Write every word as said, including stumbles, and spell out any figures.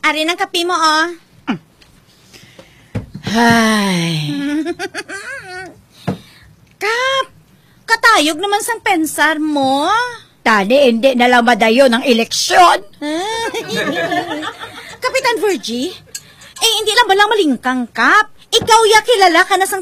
Ari ng kape mo, oh. Ay. Kap, katayog naman sang pensar mo. Tani, hindi na lang madayo ng eleksyon. Kapitan Virgie, eh hindi lang balang malingkang, Kap. Ikaw ya kilala ka na sang